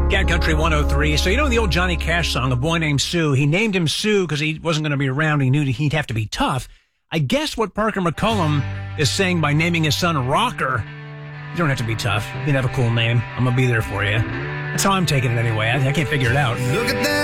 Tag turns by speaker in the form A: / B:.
A: Cat Country 103. So, you know the old Johnny Cash song, A Boy Named Sue? He named him Sue because he wasn't going to be around. He knew he'd have to be tough. I guess what Parker McCollum is saying by naming his son Rocker, you don't have to be tough. You can have a cool name. I'm going to be there for you. That's how I'm taking it anyway. I can't figure it out.
B: Look at that.